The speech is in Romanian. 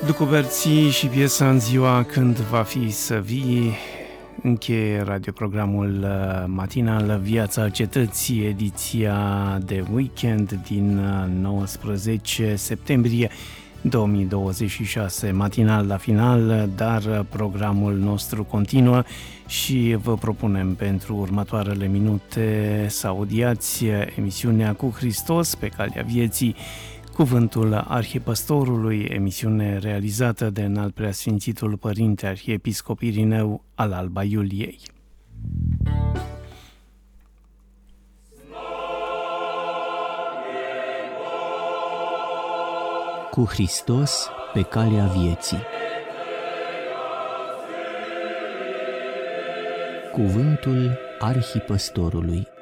Ducuberții și piesa În ziua când va fi să vii încheie radioprogramul matinal Viața Cetății, ediția de weekend din 19 septembrie 2026, matinal la final, dar programul nostru continuă și vă propunem pentru următoarele minute să audiați emisiunea Cu Hristos pe calea vieții, Cuvântul Arhipăstorului, emisiune realizată de Înalt Preasfințitul Părinte Arhiepiscop Irineu al Alba Iuliei. Cu Hristos pe calea vieții. Cuvântul Arhipăstorului.